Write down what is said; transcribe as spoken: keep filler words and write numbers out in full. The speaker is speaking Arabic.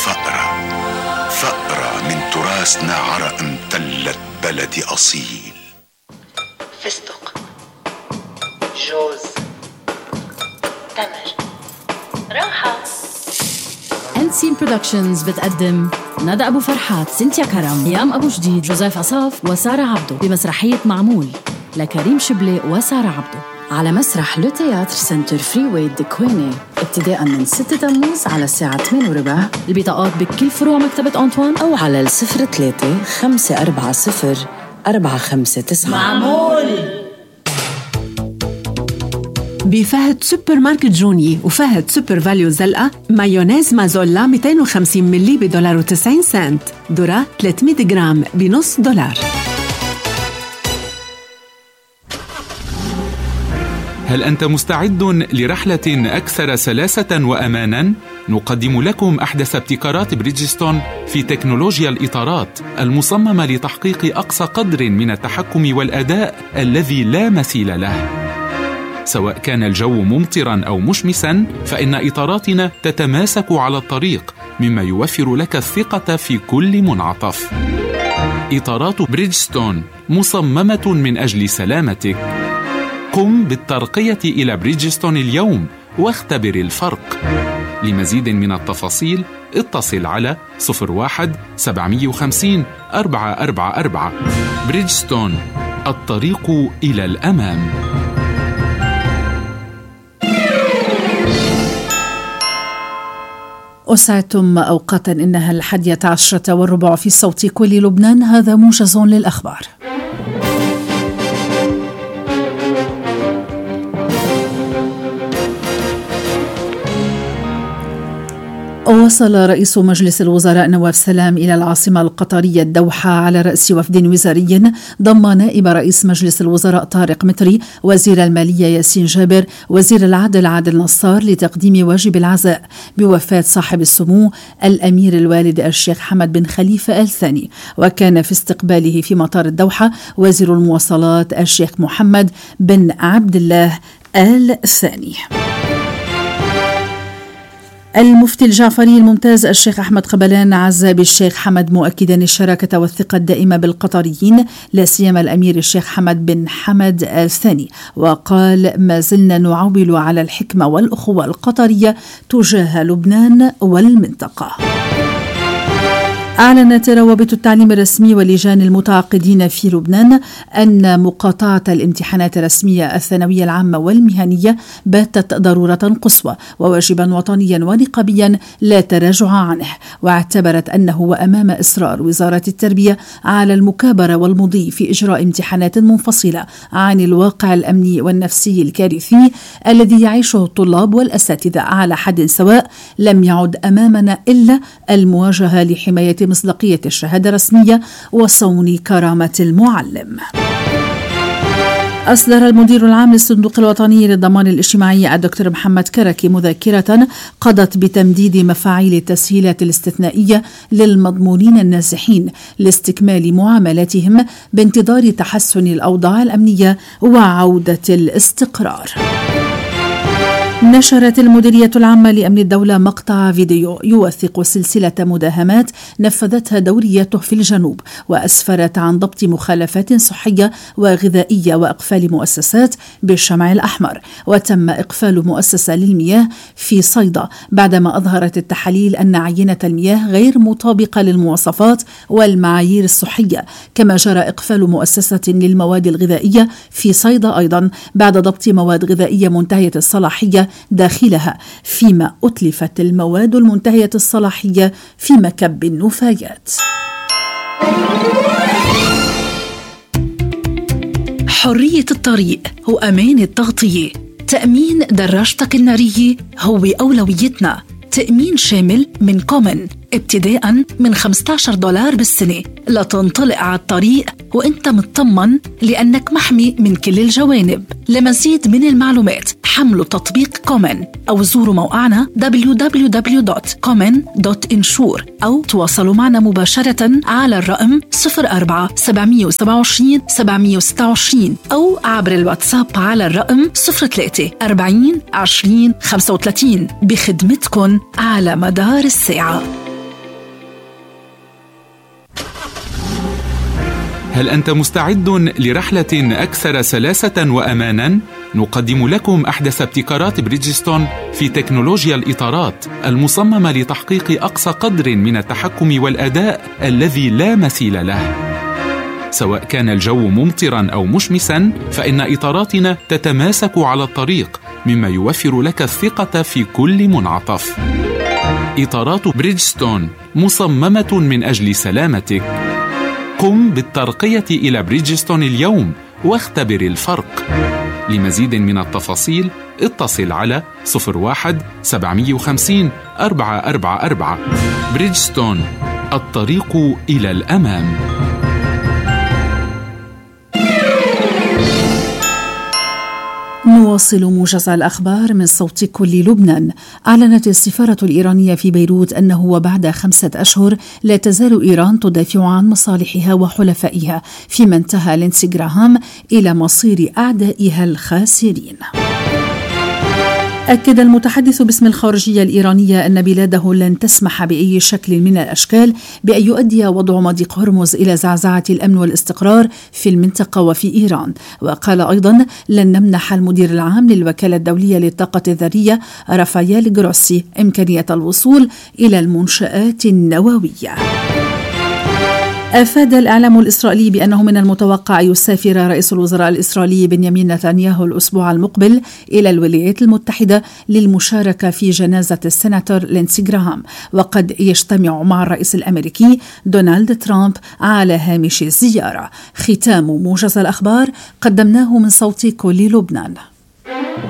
فأرة فأرة من تراثنا، عرق امتلت بلدي أصيل. فستق، جوز، تمر، راحة. أنسين برودكشنز بتقدم ندى أبو فرحات، سنتيا كرم، هيام أبو جديد، جوزيف أصاف وسارة عبدو بمسرحية معمول لكريم شبلي وسارة عبدو على مسرح لو تياتر سنتر فري واي دكويني ابتداء من ستة تموز على الساعة ثمانية وربع. البطاقات بكل فروع مكتبة أنطوان أو على الصفر ثلاثة خمسة أربعة صفر أربعة خمسة تسعة. معمول بفهد سوبر ماركت جوني وفهد سوبر فاليو زلقة. مايونيز مازولا مئتين وخمسين ملي بدولار وتسعين سنت، ذرة ثلاثمئة جرام بنص دولار. هل أنت مستعد لرحلة أكثر سلاسة وأماناً؟ نقدم لكم أحدث ابتكارات بريدجستون في تكنولوجيا الإطارات المصممة لتحقيق أقصى قدر من التحكم والأداء الذي لا مثيل له. سواء كان الجو ممطراً أو مشمساً، فإن إطاراتنا تتماسك على الطريق، مما يوفر لك الثقة في كل منعطف. إطارات بريدجستون مصممة من أجل سلامتك. قم بالترقية إلى بريدجستون اليوم واختبر الفرق. لمزيد من التفاصيل اتصل على صفر واحد سبعمئة وخمسين أربعة أربعة أربعة. بريدجستون، الطريق إلى الأمام. أسعدتم أوقاتا، إنها الحادية عشرة والربع في صوت كل لبنان. هذا موجز للأخبار. وصل رئيس مجلس الوزراء نواف سلام إلى العاصمة القطرية الدوحة على رأس وفد وزاري ضم نائب رئيس مجلس الوزراء طارق مطري، وزير المالية ياسين جابر، وزير العدل عادل نصار، لتقديم واجب العزاء بوفاة صاحب السمو الأمير الوالد الشيخ حمد بن خليفة آل ثاني. وكان في استقباله في مطار الدوحة وزير المواصلات الشيخ محمد بن عبد الله آل ثاني. المفتي الجعفري الممتاز الشيخ أحمد قبلان عزى بالشيخ حمد، مؤكدا الشراكة والثقة الدائمة بالقطريين، لا سيما الأمير الشيخ حمد بن حمد آل ثاني، وقال: ما زلنا نعول على الحكمة والأخوة القطرية تجاه لبنان والمنطقة. أعلنت روابط التعليم الرسمي ولجان المتعاقدين في لبنان أن مقاطعة الامتحانات الرسمية الثانوية العامة والمهنية باتت ضرورة قصوى وواجبا وطنيا ونقابيا لا تراجع عنه، واعتبرت أنه وأمام إصرار وزارة التربية على المكابرة والمضي في إجراء امتحانات منفصلة عن الواقع الأمني والنفسي الكارثي الذي يعيشه الطلاب والأساتذة على حد سواء، لم يعد أمامنا إلا المواجهة لحماية مصداقية الشهادة الرسمية وصون كرامة المعلم. أصدر المدير العام للصندوق الوطني للضمان الاجتماعي الدكتور محمد كركي مذكرة قضت بتمديد مفاعيل التسهيلات الاستثنائية للمضمونين النازحين لاستكمال معاملاتهم بانتظار تحسن الأوضاع الأمنية وعودة الاستقرار. نشرت المديرية العامة لأمن الدولة مقطع فيديو يوثق سلسلة مداهمات نفذتها دوريته في الجنوب، وأسفرت عن ضبط مخالفات صحية وغذائية وإقفال مؤسسات بالشمع الأحمر. وتم إقفال مؤسسة للمياه في صيدا بعدما أظهرت التحاليل أن عينة المياه غير مطابقة للمواصفات والمعايير الصحية. كما جرى إقفال مؤسسة للمواد الغذائية في صيدا أيضا بعد ضبط مواد غذائية منتهية الصلاحية داخلها، فيما أتلفت المواد المنتهية الصلاحية في مكب النفايات. حرية الطريق هو أمان التغطية. تأمين دراجتك النارية هو أولويتنا. تأمين شامل من كومن ابتداء من خمسة عشر دولار بالسنة لتنطلق على الطريق وانت مطمن لأنك محمي من كل الجوانب. لمزيد من المعلومات حملوا تطبيق كومن أو زوروا موقعنا دبليو دبليو دبليو دوت كومن دوت انشور أو تواصلوا معنا مباشرة على الرقم صفر أربعة سبعمئة وسبعة وعشرين سبعمئة وستة وعشرين أو عبر الواتساب على الرقم صفر ثلاثة أربعين عشرين خمسة وثلاثين بخدمتكم على مدار الساعة. هل أنت مستعد لرحلة أكثر سلاسة وأمانا؟ نقدم لكم أحدث ابتكارات بريدجستون في تكنولوجيا الإطارات المصممة لتحقيق أقصى قدر من التحكم والأداء الذي لا مثيل له. سواء كان الجو ممطرا أو مشمسا، فإن إطاراتنا تتماسك على الطريق، مما يوفر لك الثقة في كل منعطف. إطارات بريدجستون مصممة من أجل سلامتك. قم بالترقية إلى بريدجستون اليوم واختبر الفرق. لمزيد من التفاصيل اتصل على صفر واحد سبعمية وخمسين أربعة أربعة أربعة. بريدجستون، الطريق إلى الأمام. نواصل موجز الأخبار من صوت كل لبنان. أعلنت السفارة الإيرانية في بيروت أنه وبعد خمسة أشهر لا تزال إيران تدافع عن مصالحها وحلفائها، فيما انتهى لينسي جراهام إلى مصير أعدائها الخاسرين. أكد المتحدث باسم الخارجية الإيرانية أن بلاده لن تسمح بأي شكل من الأشكال بأن يؤدي وضع مضيق هرمز إلى زعزعة الأمن والاستقرار في المنطقة وفي إيران. وقال أيضا: لن نمنح المدير العام للوكالة الدولية للطاقة الذرية رافائيل جروسي إمكانية الوصول إلى المنشآت النووية. أفاد الإعلام الإسرائيلي بأنه من المتوقع أن يسافر رئيس الوزراء الإسرائيلي بنيامين نتنياهو الأسبوع المقبل إلى الولايات المتحدة للمشاركة في جنازة السيناتور لينسي جراهام، وقد يجتمع مع الرئيس الأمريكي دونالد ترامب على هامش الزيارة. ختام موجز الأخبار قدمناه من صوت كل لبنان.